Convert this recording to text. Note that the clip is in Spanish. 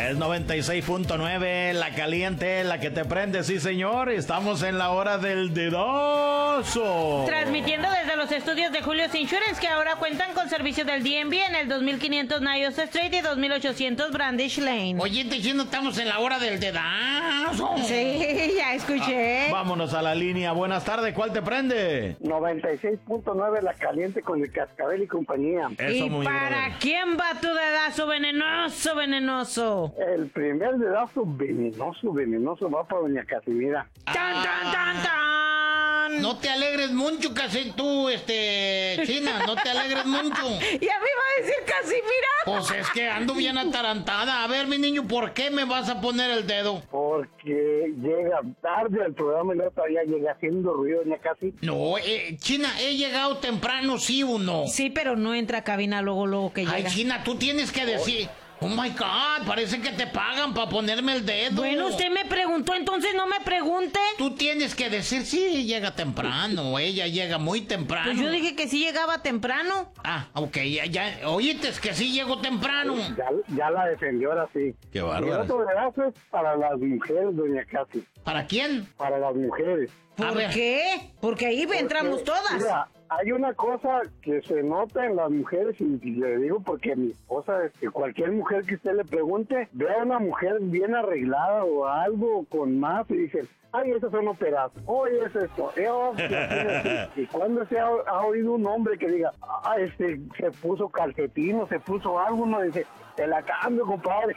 Es 96.9, la caliente, la que te prende, sí señor. Estamos en la hora del dedazo. Transmitiendo desde los estudios de Julio's Insurance, que ahora cuentan con servicios del DMV en el 2500 Niles Street y 2800 Brandish Lane. Oye, te diciendo, estamos en la hora del dedazo. Sí, ya escuché. Vámonos a la línea. Buenas tardes, ¿cuál te prende? 96.9, la caliente con el Cascabel y compañía. Eso, ¿Y muy para bien. quién va tu dedazo venenoso, venenoso? El primer dedazo venenoso va para doña Casimira. ¡Tan, tan, tan, tan! No te alegres mucho, casi tú, China, no te alegres mucho. Y a mí va a decir Casimira. Pues es que ando bien atarantada. A ver, mi niño, ¿por qué me vas a poner el dedo? Porque llega tarde al programa y la otra ya llega haciendo ruido doña Casi. No, China, he llegado temprano, ¿sí o no? Sí, pero no entra a cabina luego que Ay, llega. China, tú tienes que decir... Oh my God, parece que te pagan para ponerme el dedo. Bueno, usted me preguntó, entonces no me pregunte. Tú tienes que decir, sí, llega temprano, ella llega muy temprano. Pues yo dije que sí llegaba temprano. Ah, ok, ya, oíste, es que sí llego temprano. Ya la defendió ahora sí. Qué Y el bárbaro. otro dedazo es para las mujeres, doña Casi. ¿Para quién? Para las mujeres. ¿Por ver. qué? Porque ahí entramos todas. Mira, hay una cosa que se nota en las mujeres y le digo porque mi esposa, cualquier mujer que usted le pregunte, ve a una mujer bien arreglada o algo con más y dice, ay, esos son operados, oye, es esto, y cuando se ha oído un hombre que diga, se puso calcetín o se puso algo, uno dice, te la cambio, compadre,